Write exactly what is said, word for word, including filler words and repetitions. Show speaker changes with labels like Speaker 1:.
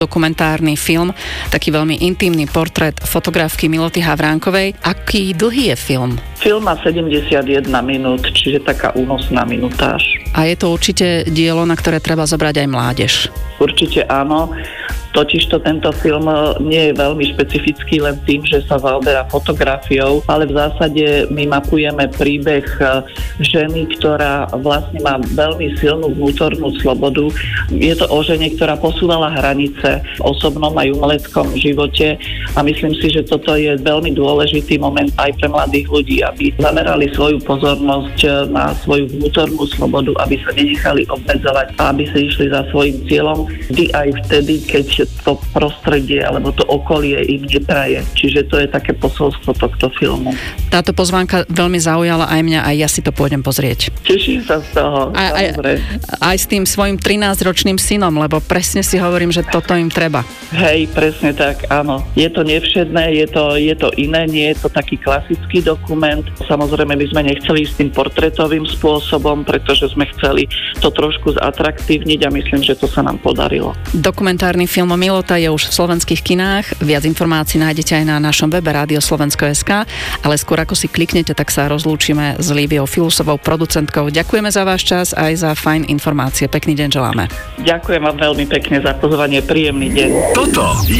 Speaker 1: Dokumentárny film, taký veľmi intimný portrét fotografky Miloty Havránkovej. Aký dlhý je film?
Speaker 2: Film má sedemdesiatjeden minút, čiže taká únosná minutáž.
Speaker 1: A je to určite dielo, na ktoré treba zobrať aj mládež.
Speaker 2: Určite áno. Totižto tento film nie je veľmi špecifický len tým, že sa zaoberá fotografiou, ale v zásade my mapujeme príbeh ženy, ktorá vlastne má veľmi silnú vnútornú slobodu. Je to o žene, ktorá posúvala hranice v osobnom aj umeleckom živote a myslím si, že toto je veľmi dôležitý moment aj pre mladých ľudí, aby zamerali svoju pozornosť na svoju vnútornú slobodu, aby sa nenechali obmedzovať a aby sa išli za svojím cieľom, vždy aj vtedy, keď to prostredie alebo to okolie im nepraje. Čiže to je také posolstvo tohto filmu.
Speaker 1: Táto pozvánka veľmi zaujala aj mňa, aj ja si to pôjdem pozrieť.
Speaker 2: Teším sa z toho.
Speaker 1: Aj, aj, aj s tým svojim trinásťročným synom, lebo presne si hovorím, že toto im treba.
Speaker 2: Hej, presne tak, áno. Je to nevšedné, je to, je to iné, nie je to taký klasický dokument. Samozrejme, my sme nechceli ísť tým portrétovým spôsobom, pretože sme chceli to trošku zatraktívniť a myslím, že to sa nám podarilo.
Speaker 1: Dokumentárny film Milota je už v slovenských kinách. Viac informácií nájdete aj na našom webe rádio slovensko bodka es ká, ale skôr ako si kliknete, tak sa rozlúčime s Líviou Filusovou, producentkou. Ďakujeme za váš čas aj za fajn informácie. Pekný deň želáme.
Speaker 2: Ďakujem vám veľmi pekne za pozvanie. Príjemný deň.
Speaker 3: Toto je